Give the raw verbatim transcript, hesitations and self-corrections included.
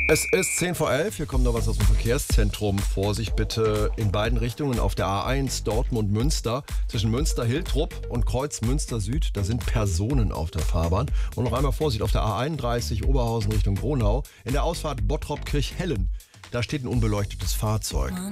Es ist zehn vor elf, hier kommt noch was aus dem Verkehrszentrum. Vorsicht bitte in beiden Richtungen auf der A eins Dortmund-Münster. Zwischen Münster-Hiltrup und Kreuz Münster-Süd, da sind Personen auf der Fahrbahn. Und noch einmal Vorsicht auf der A einunddreißig Oberhausen Richtung Gronau. In der Ausfahrt Bottrop-Kirchhellen, da steht ein unbeleuchtetes Fahrzeug.